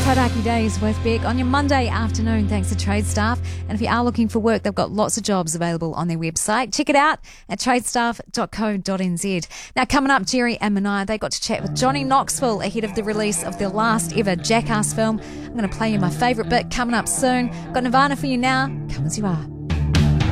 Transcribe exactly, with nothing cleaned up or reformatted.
Kodaki Days with Beck on your Monday afternoon, thanks to Trade Staff. And if you are looking for work, they've got lots of jobs available on their website. Check it out at tradestaff dot co dot n z. Now, coming up, Jerry and Mania, they got to chat with Johnny Knoxville ahead of the release of their last ever Jackass film. I'm going to play you my favourite bit coming up soon. Got Nirvana for you now. Come as you are.